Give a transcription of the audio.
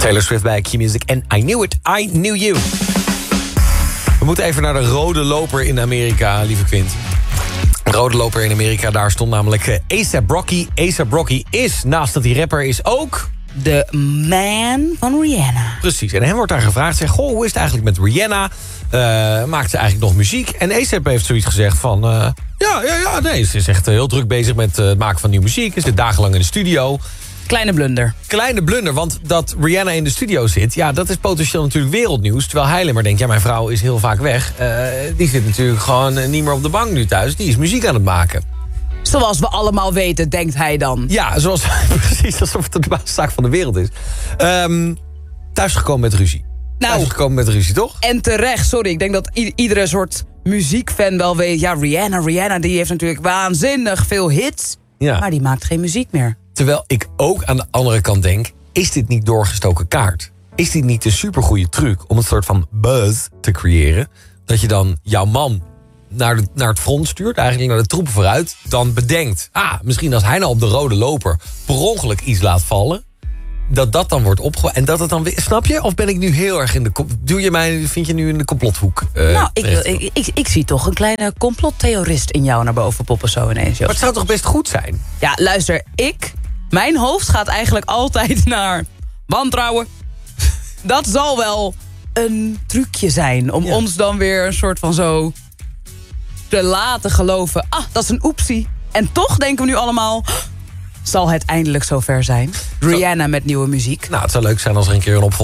Taylor Swift bij Q-Music en I Knew It, I Knew You. We moeten even naar de rode loper in Amerika, lieve Quint. De rode loper in Amerika, daar stond namelijk A$AP Rocky. A$AP Rocky is, naast dat hij rapper is, ook... de man van Rihanna. Precies, en hem wordt daar gevraagd, zeg, goh, hoe is het eigenlijk met Rihanna? Maakt ze eigenlijk nog muziek? En A$AP heeft zoiets gezegd van... nee, ze is echt heel druk bezig met het maken van nieuwe muziek. Ze zit dagenlang in de studio. Kleine blunder. Kleine blunder, want dat Rihanna in de studio zit... ja, dat is potentieel natuurlijk wereldnieuws. Terwijl hij alleen maar denkt, ja, mijn vrouw is heel vaak weg. Die zit natuurlijk gewoon niet meer op de bank nu thuis. Die is muziek aan het maken. Zoals we allemaal weten, denkt hij dan. Ja, zoals precies alsof het de zaak van de wereld is. Thuisgekomen met ruzie. Thuisgekomen met ruzie, toch? En terecht, sorry. Ik denk dat iedere soort muziekfan wel weet... ja, Rihanna die heeft natuurlijk waanzinnig veel hits... Ja. maar die maakt geen muziek meer. Terwijl ik ook aan de andere kant denk... is dit niet doorgestoken kaart? Is dit niet een supergoeie truc om een soort van buzz te creëren? Dat je dan jouw man naar het front stuurt, eigenlijk naar de troepen vooruit... dan bedenkt, misschien als hij nou op de rode loper... per ongeluk iets laat vallen... dat dan wordt opgegooid en dat het dan weer... Snap je? Of ben ik nu heel erg in de... vind je nu in de complothoek? Ik zie toch een kleine complottheorist in jou naar boven poppen zo ineens. Maar het zou toch best goed zijn? Ja, luister, mijn hoofd gaat eigenlijk altijd naar wantrouwen. Dat zal wel een trucje zijn om ons dan weer een soort van zo te laten geloven. Dat is een oepsie. En toch denken we nu allemaal... zal het eindelijk zover zijn? Rihanna met nieuwe muziek. Nou, het zou leuk zijn als er een keer een opvolger